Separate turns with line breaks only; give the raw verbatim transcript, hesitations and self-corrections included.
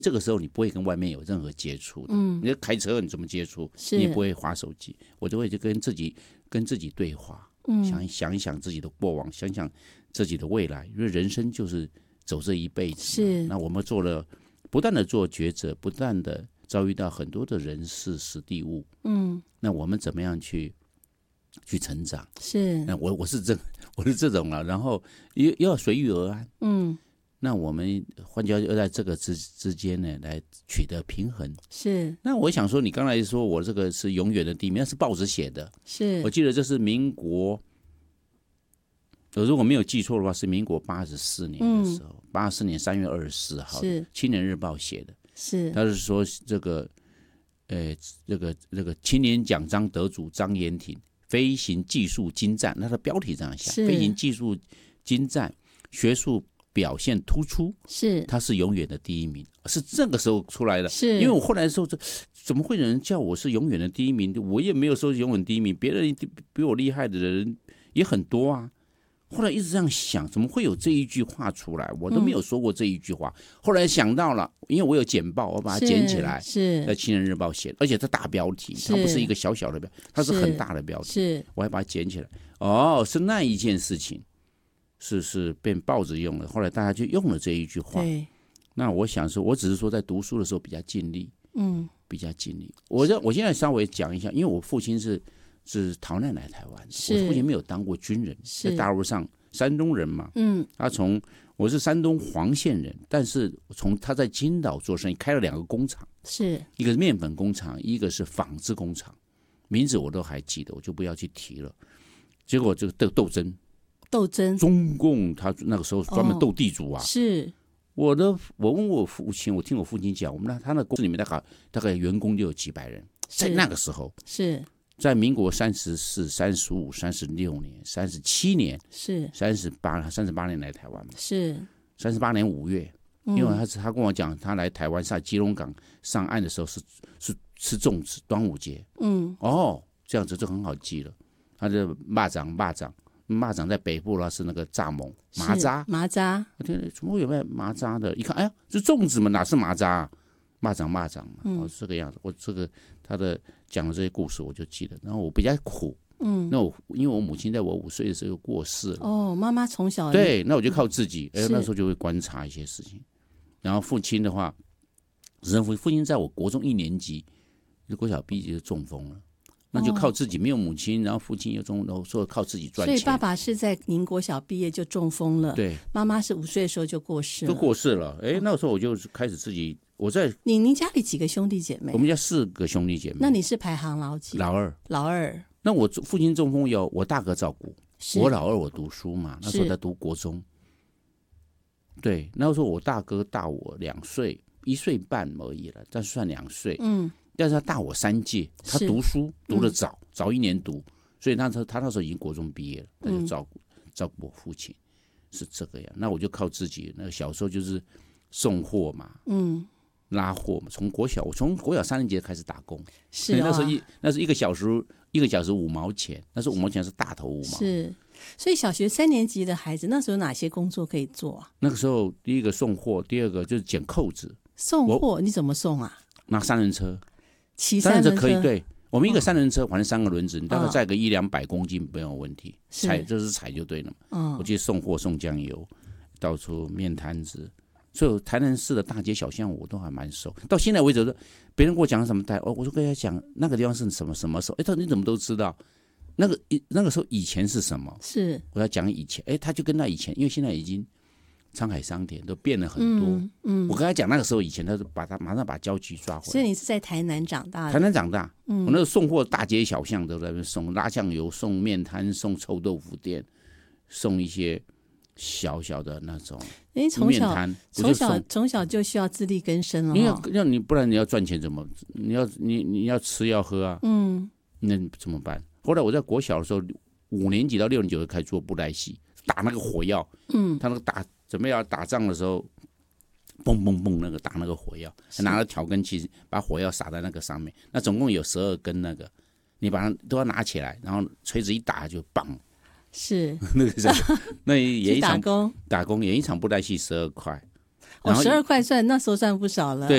这个时候你不会跟外面有任何接触的。嗯，你开车你怎么接触？你也不会滑手机。我就会就跟自己跟自己对话，嗯，想想一想自己的过往，想想自己的未来，因为人生就是走这一辈子。是，那我们做了不断的做抉择，不断的遭遇到很多的人事时地物。嗯，那我们怎么样去去成长？是，那我我是这我是这种了，然后又要随遇而安。嗯。那我们换句话说，要在这个之之间呢，来取得平衡。是。那我想说，你刚才说我这个是永远的第一名，那是报纸写的。是。我记得这是民国，我如果没有记错的话，是民国八十四年的时候，八十四年三月二十四号，是《青年日报》写的。是。他是说这个，呃，这个这个青年奖章得主张延廷飞行技术精湛，那的标题这样想，飞行技术精湛，学术表现突出，是他是永远的第一名，是这个时候出来的。是因为我后来的时候，怎么会有人叫我是永远的第一名？我也没有说永远第一名，别人比我厉害的人也很多啊。后来一直这样想，怎么会有这一句话出来？我都没有说过这一句话。嗯、后来想到了，因为我有剪报，我把它剪起来，是在《青年日报》写的，而且它大标题，它不是一个小小的标，它是很大的标题。是，我还把它剪起来。哦，是那一件事情。是是变报纸用了，后来大家就用了这一句话。对，那我想说，我只是说在读书的时候比较尽力，嗯，比较尽力。我我现在稍微讲一下，因为我父亲是是逃难来台湾，我父亲没有当过军人，在大陆上，山东人嘛，嗯，他从我是山东黄县人，但是从他在金岛做生意，开了两个工厂，是一个是面粉工厂，一个是纺织工厂，名字我都还记得，我就不要去提了。结果这个斗斗争。斗争，中共他那个时候专门斗地主啊。哦、是，我的我问我父亲，我听我父亲讲，我们那他那公司里面大概大概员工就有几百人，在那个时候是在民国三十四、三十五、三十六年、三十七年，是三十八、三十八年来台湾嘛，是三十八年五月，因为他他跟我讲，他来台湾上基隆港上岸的时候是是吃粽子，端午节，嗯，哦，这样子就很好记了，他就蚂蚱蚂蚱。蚂蚱在北部啦，是那个蚱蜢、麻渣、麻渣。我听怎么会有卖麻渣的？一看，哎呀，是粽子嘛，哪是麻渣、啊？蚂蚱、蚂蚱嘛，嗯、哦，这个样子。我这个他的讲的这些故事，我就记得。然后我比较苦，嗯，那我因为我母亲在我五岁的时候过世了。哦，妈妈从小对，那我就靠自己。哎，那时候就会观察一些事情。然后父亲的话，父父亲在我国中一年级，国小毕业就中风了。那就靠自己，没有母亲，然后父亲又中，然后说靠自己赚钱。所以爸爸是在您国小毕业就中风了，对，妈妈是五岁的时候就过世了，就过世了。哎，那时候我就开始自己，我在你您家里几个兄弟姐妹？我们家四个兄弟姐妹。那你是排行老几？老二，老二。那我父亲中风有我大哥照顾，我老二我读书嘛，那时候在读国中。对，那时候我大哥大我两岁，一岁半而已了，但算两岁。嗯。但是他大我三届，他读书读得早，嗯、早一年读，所以他他那时候已经国中毕业了，他就照顾、嗯、照顾我父亲，是这个样。那我就靠自己，那小时候就是送货嘛，嗯，拉货嘛。从国小，我从国小三年级开始打工，是、啊、那时候一那是一个小时一个小时五毛钱，那时候五毛钱是大头五毛。是，所以小学三年级的孩子那时候哪些工作可以做啊？那个时候第一个送货，第二个就是剪扣子。送货你怎么送啊？拿三轮车。骑三轮车可以，对我们一个三轮车，反正三个轮子，你大概载个一两百公斤没有问题，踩这是踩就对了嘛。嗯，我去送货送酱油，到处面摊子，所以台南市的大街小巷我都还蛮熟。到现在为止，别人跟我讲什么台，哦，我就跟他讲那个地方是什么什么时候，哎，他说你怎么都知道？那个那个时候以前是什么？是我要讲以前，哎，他就跟他以前，因为现在已经。沧海桑田都变了很多，嗯嗯、我跟他讲那个时候以前，他就把他马上把焦距抓回来。所以你是在台南长大的？台南长大，嗯、我那个送货大街小巷都在那边送，拉酱油、送面摊、送臭豆腐店，送一些小小的那种面摊。从小从小就需要自力更生了，因为要你不然你要赚钱怎么？你要你你要吃要喝啊，嗯，那怎么办？后来我在国小的时候，五年级到六年级就开始做布袋戏，打那个火药，嗯，他那个打。准备要打仗的时候，嘣嘣嘣，那个打那个火药，拿了调羹器把火药撒在那个上面。那总共有十二根，那个你把它都要拿起来，然后锤子一打就棒。是那个那也一场打工，打工演一场布袋戏十二块，哦，十二块算那时候算不少了。对。